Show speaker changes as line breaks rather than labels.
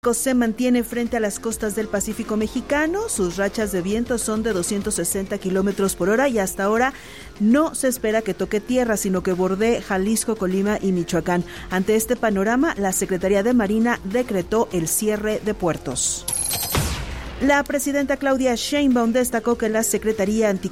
Se mantiene frente a las costas del Pacífico mexicano. Sus rachas de viento son de 260 kilómetros por hora y hasta ahora no se espera que toque tierra, sino que bordee Jalisco, Colima y Michoacán. Ante este panorama, la Secretaría de Marina decretó el cierre de puertos. La presidenta Claudia Sheinbaum destacó que la Secretaría